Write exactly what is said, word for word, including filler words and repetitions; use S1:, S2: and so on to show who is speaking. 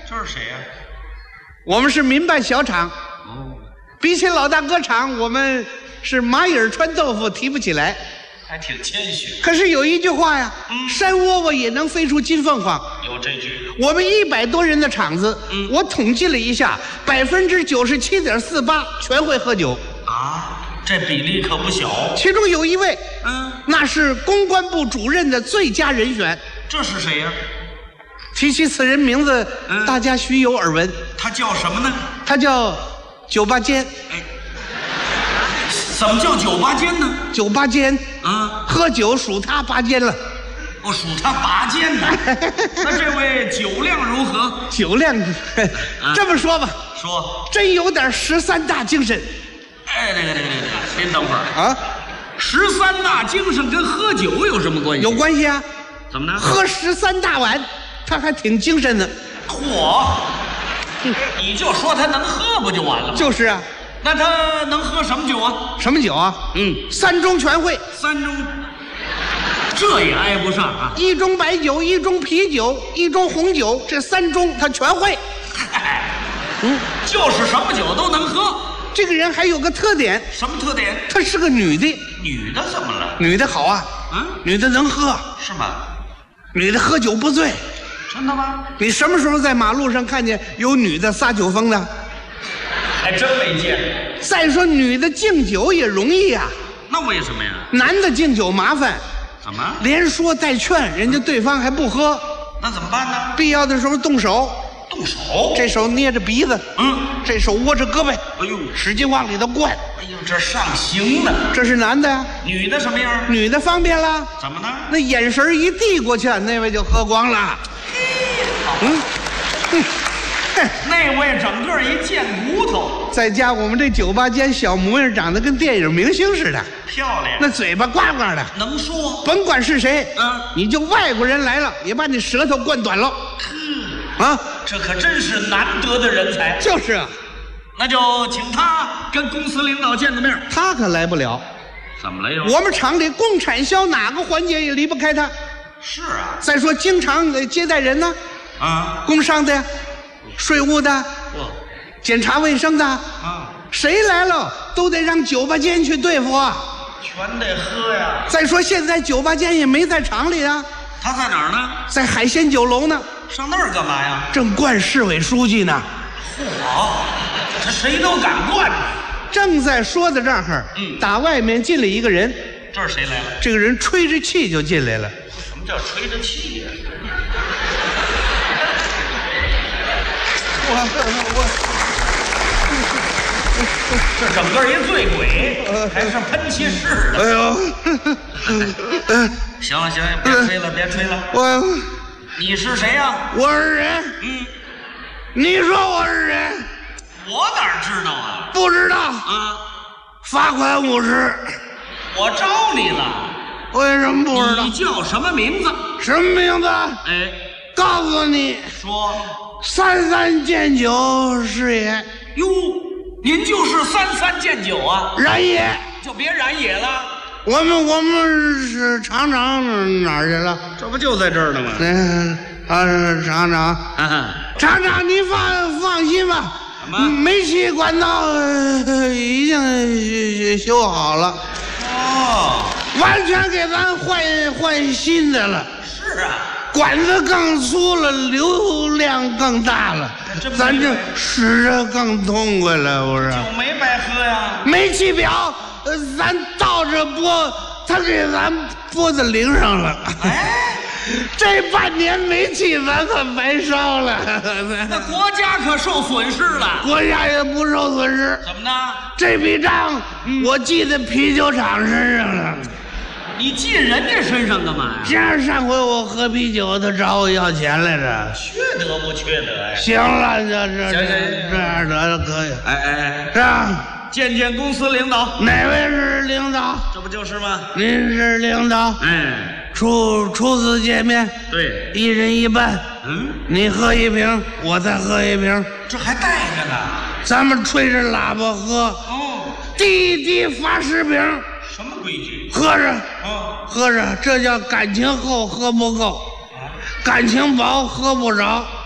S1: 这是谁呀？
S2: 我们是民办小厂，
S1: 哦，
S2: 比起老大哥厂，我们是蚂蚁穿豆腐提不起来。
S1: 还挺谦虚。
S2: 可是有一句话呀，
S1: 嗯
S2: 山窝窝也能飞出金凤凰。
S1: 有这句。
S2: 我们一百多人的厂子，
S1: 嗯
S2: 我统计了一下，百分之九十七点四八全会喝酒，
S1: 啊，这比例可不小。
S2: 其中有一位，
S1: 嗯，
S2: 那是公关部主任的最佳人选。
S1: 这是谁呀？
S2: 提起此人名字，
S1: 嗯
S2: 大家须有耳闻，
S1: 他叫什么呢？
S2: 他叫酒吧间。
S1: 哎，怎么叫酒吧间呢？
S2: 酒吧间，
S1: 啊，
S2: 喝酒数他拔尖了。
S1: 我数他拔尖呢。那这位酒量如何？
S2: 酒量，这么说吧，
S1: 说。
S2: 真有点十三大精神
S1: 哎，那个那个那个，您等会儿。
S2: 啊，
S1: 十三大精神跟喝酒有什么关系？
S2: 有关系啊。
S1: 怎么呢？
S2: 喝十三大碗，他还挺精神的。
S1: 嚯！你就说他能喝不就完了吗？
S2: 就是啊，
S1: 那他能喝什么酒啊？
S2: 什么酒啊？
S1: 嗯，
S2: 三中全会，
S1: 三盅，这也挨不上啊！
S2: 一中白酒，一中啤酒，一中红酒，这三中他全会。
S1: 嗨，嗯，就是什么酒都能喝。
S2: 这个人还有个特点，
S1: 什么特点？
S2: 她是个女的。
S1: 女的怎么了？
S2: 女的好啊，
S1: 嗯，
S2: 女的能喝，
S1: 是吗？
S2: 女的喝酒不醉。
S1: 真的吗？
S2: 你什么时候在马路上看见有女的撒酒疯的？
S1: 还真没见。
S2: 再说女的敬酒也容易呀、
S1: 那为什么呀？
S2: 男的敬酒麻烦，
S1: 怎么？
S2: 连说带劝，人家对方还不喝，
S1: 那怎么办呢？
S2: 必要的时候动手，
S1: 动手。
S2: 这手捏着鼻子，
S1: 嗯，
S2: 这手握着胳膊，
S1: 哎呦，
S2: 使劲往里头灌。
S1: 哎呦，这上刑呢。
S2: 这是男的呀，
S1: 女的什么样？
S2: 女的方便了，
S1: 怎么呢？
S2: 那眼神一递过去，那位就喝光了。嗯，哼，嘿，
S1: 那位整个一贱骨头，
S2: 再加我们这酒吧间小模样，长得跟电影明星似的，
S1: 漂亮，
S2: 那嘴巴呱呱的，
S1: 能说。
S2: 甭管是谁，
S1: 嗯，
S2: 你就外国人来了，也把你舌头灌短了。啊，
S1: 这可真是难得的人才。
S2: 就是啊，
S1: 那就请他跟公司领导见个面。
S2: 他可来不了。
S1: 怎么了又？
S2: 我们厂里供产销哪个环节也离不开他。
S1: 是啊，
S2: 再说经常呃接待人呢，
S1: 啊，
S2: 工商的呀，税务的，
S1: 不，
S2: 检查卫生的，
S1: 啊，
S2: 谁来了都得让酒吧间去对付啊。
S1: 全得喝呀。
S2: 再说现在酒吧间也没在厂里啊，
S1: 他在哪儿呢？
S2: 在海鲜酒楼呢，
S1: 上那儿干嘛呀？
S2: 正灌市委书记呢。
S1: 嚯，这谁都敢灌。
S2: 正在说到这儿，
S1: 嗯
S2: 打外面进来一个人，
S1: 这是谁来了？
S2: 这个人吹着气就进来了。
S1: 什么叫吹着气呀？
S2: 我我
S1: 这整个一醉鬼，还是喷气式的。
S2: 哎呦，
S1: 行了行了，别吹了别吹了。
S2: 我
S1: 你是谁呀？
S2: 我是人，
S1: 嗯，
S2: 你说我是人，
S1: 我哪知道啊？
S2: 不知道，
S1: 啊，
S2: 罚款五十。
S1: 我招你了。
S2: 为什么不知道
S1: 你？叫什么名字？
S2: 什么名字？
S1: 哎，
S2: 告诉你，
S1: 说。
S2: 三三见酒是也，
S1: 哟，您就是三三见酒啊？
S2: 然也。
S1: 就别染野了。
S2: 我们我们是厂长哪儿去了？
S1: 这不就在这儿呢吗？
S2: 嗯，啊，厂长，
S1: 啊，
S2: 厂长，你放放心吧，
S1: 怎么
S2: 煤气管道呃已经修修好了，
S1: 哦，
S2: 完全给咱换换新的了。
S1: 是啊，
S2: 管子更粗了，流量更大了，
S1: 这没
S2: 咱这使着更痛快了，不是？
S1: 酒没白喝呀。
S2: 煤气表，呃，咱倒着拨，他给咱拨到零上了。
S1: 哎，
S2: 这半年煤气咱可白烧了，
S1: 那国家可受损失了。
S2: 国家也不受损失。
S1: 怎么呢？
S2: 这笔账我记在啤酒厂身上了。
S1: 你记人家身上干嘛呀？
S2: 像上回我喝啤酒，他找我要钱来着。
S1: 缺德不缺德呀？
S2: 行了，这这
S1: 行行
S2: 这
S1: 行
S2: 这样得可以。
S1: 哎哎哎，
S2: 是啊，
S1: 见见公司领导。
S2: 哪位是领导？
S1: 这不就是吗？
S2: 您是领导。
S1: 哎，
S2: 初初次见面，
S1: 对，
S2: 一人一半。
S1: 嗯，
S2: 你喝一瓶，我再喝一瓶，
S1: 这还带着呢。
S2: 咱们吹着喇叭喝，
S1: 哦，
S2: 滴一滴罚十瓶，
S1: 什么规矩？
S2: 喝着
S1: 哦，
S2: 喝着，这叫感情厚喝不够，
S1: 啊，
S2: 感情薄喝不着。